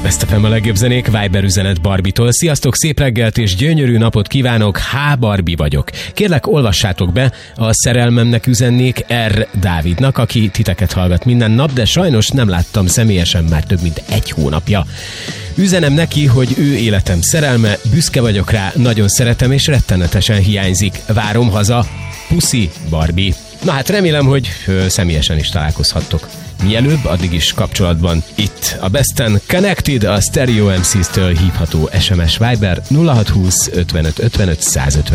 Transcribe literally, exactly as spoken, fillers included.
Best ef em a legjobb zenék, Viber üzenet Barbitól. Sziasztok, szép reggelt és gyönyörű napot kívánok, H. Barbie vagyok. Kérlek, olvassátok be, a szerelmemnek üzennék R. Dávidnak, aki titeket hallgat minden nap, de sajnos nem láttam személyesen már több mint egy hónapja. Üzenem neki, hogy ő életem szerelme, büszke vagyok rá, nagyon szeretem és rettenetesen hiányzik. Várom haza, puszi, Barbie. Na hát remélem, hogy ö, személyesen is találkozhattok. Mielőbb, addig is kapcsolatban itt a Besten Connected, a Stereo em cé-től hívható es em es Viber nulla hat húsz ötvenöt ötvenöt százötven.